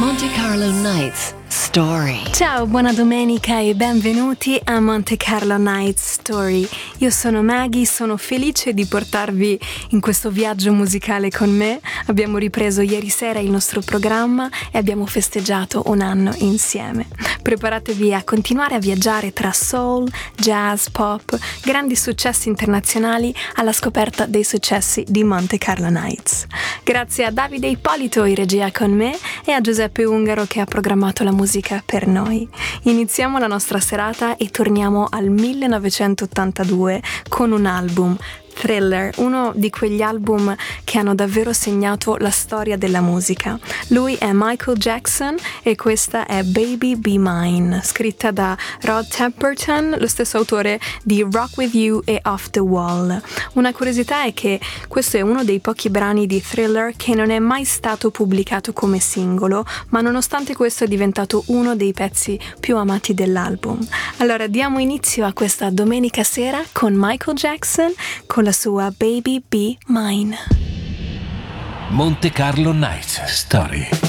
Monte Carlo Nights Story. Ciao, buona domenica e benvenuti a Monte Carlo Nights Story. Io sono Maggie, sono felice di portarvi in questo viaggio musicale con me. Abbiamo ripreso ieri sera il nostro programma e abbiamo festeggiato un anno insieme. Preparatevi a continuare a viaggiare tra soul, jazz, pop, grandi successi internazionali alla scoperta dei successi di Monte Carlo Nights. Grazie a Davide Ippolito in regia con me e a Giuseppe Ungaro che ha programmato la musica per noi. Iniziamo la nostra serata e torniamo al 1982 con un album, Thriller, uno di quegli album che hanno davvero segnato la storia della musica. Lui è Michael Jackson e questa è Baby Be Mine, scritta da Rod Temperton, lo stesso autore di Rock With You e Off The Wall. Una curiosità è che questo è uno dei pochi brani di Thriller che non è mai stato pubblicato come singolo, ma nonostante questo è diventato uno dei pezzi più amati dell'album. Allora diamo inizio a questa domenica sera con Michael Jackson, con la sua Baby Be Mine. Monte Carlo Nights Story.